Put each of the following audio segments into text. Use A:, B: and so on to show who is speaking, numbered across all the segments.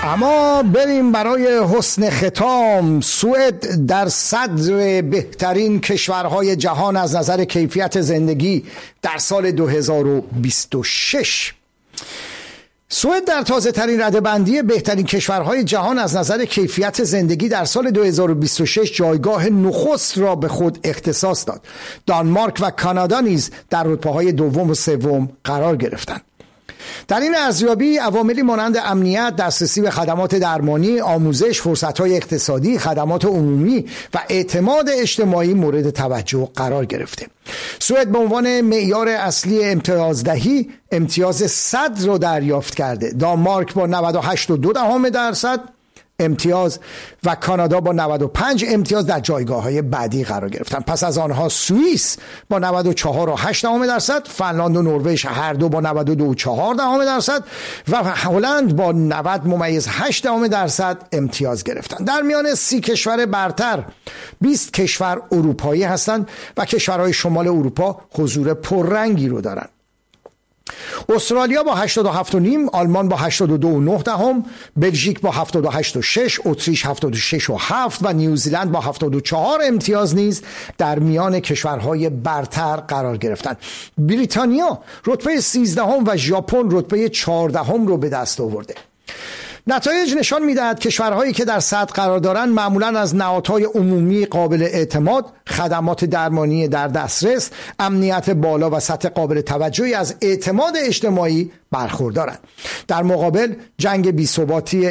A: اما بریم برای حسن ختام. سوئد در صدر بهترین کشورهای جهان از نظر کیفیت زندگی در سال 2026. سوئد در تازه ترین رده‌بندی بهترین کشورهای جهان از نظر کیفیت زندگی در سال 2026 جایگاه نخست را به خود اختصاص داد. دانمارک و کانادا نیز در رتبه‌های دوم و سوم قرار گرفتند. در این ارزیابی عواملی مانند امنیت، دسترسی به خدمات درمانی، آموزش، فرصت‌های اقتصادی، خدمات عمومی و اعتماد اجتماعی مورد توجه قرار گرفته. سوئد به عنوان معیار اصلی امتیازدهی امتیاز 100 را دریافت کرده. دانمارک با 98.2% امتیاز و کانادا با 95 امتیاز در جایگاه‌های بعدی قرار گرفتن. پس از آنها سوئیس با 94.8%، فنلاند و نروژ هر دو با 92.4% و هلند با 90.8% امتیاز گرفتند. در میان 30 کشور برتر 20 کشور اروپایی هستند و کشورهای شمال اروپا حضور پررنگی رو دارند. استرالیا با 87.5، آلمان با 82.9، بلژیک با 78.6، اتریش 76.7 و نیوزیلند با 74 امتیاز نیز در میان کشورهای برتر قرار گرفتند. بریتانیا رتبه 13 و ژاپن رتبه 14 رو به دست آورده. نتایج نشان می‌دهد کشورهایی که در صدر قرار دارند معمولاً از نهادهای عمومی قابل اعتماد، خدمات درمانی در دسترس، امنیت بالا و سطح قابل توجهی از اعتماد اجتماعی برخوردارند. در مقابل جنگ بی‌ثباتی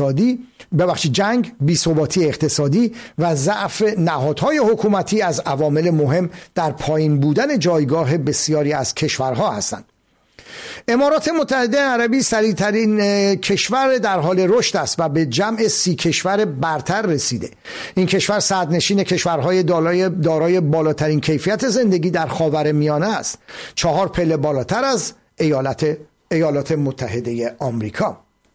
A: اقتصادی و ضعف نهادهای حکومتی از عوامل مهم در پایین بودن جایگاه بسیاری از کشورها هستند. امارات متحده عربی سریعترین کشور در حال رشد است و به جمع 30 کشور برتر رسیده. این کشور صدرنشین کشورهای دارای بالاترین کیفیت زندگی در خاورمیانه است، 4 پله بالاتر از ایالات متحده آمریکا.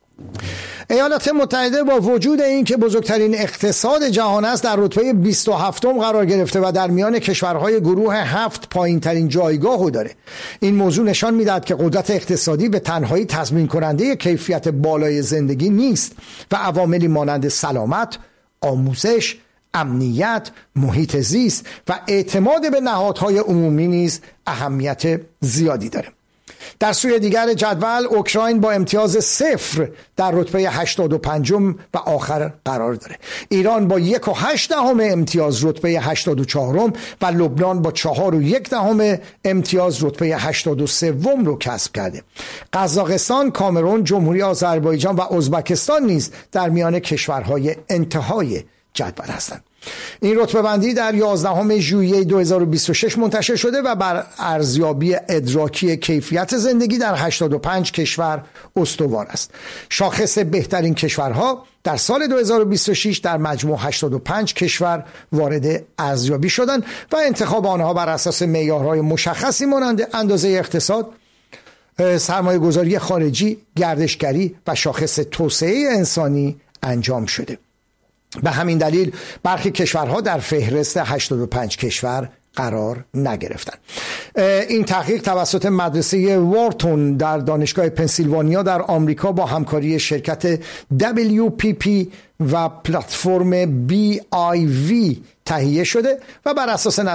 A: ایالات متحده با وجود اینکه بزرگترین اقتصاد جهان است در رتبه 27 قرار گرفته و در میان کشورهای گروه 7 پایین ترین جایگاه داره. این موضوع نشان میدهد که قدرت اقتصادی به تنهایی تضمین کننده کیفیت بالای زندگی نیست و عواملی مانند سلامت، آموزش، امنیت، محیط زیست و اعتماد به نهادهای عمومی نیز اهمیت زیادی داره. در سوی دیگر جدول اوکراین با امتیاز 0 در رتبه 85 و آخر قرار داره. ایران با 1.8 امتیاز رتبه 84 و لبنان با 4.1 امتیاز رتبه 83 رو کسب کرده. قزاقستان، کامرون، جمهوری آذربایجان و ازبکستان نیز در میان کشورهای انتهای جدول هستند. این رتبه بندی در 11 ژوئیه 2026 منتشر شده و بر ارزیابی ادراکی کیفیت زندگی در 85 کشور استوار است. شاخص بهترین کشورها در سال 2026 در مجموع 85 کشور وارد ارزیابی شدند و انتخاب آنها بر اساس معیارهای مشخصی مانند اندازه اقتصاد، سرمایه گذاری خارجی، گردشگری و شاخص توسعه انسانی انجام شده. به همین دلیل برخی کشورها در فهرست 85 کشور قرار نگرفتند. این تحقیق توسط مدرسه وارتون در دانشگاه پنسیلوانیا در آمریکا با همکاری شرکت WPP و پلتفرم BIV تهیه شده و بر اساس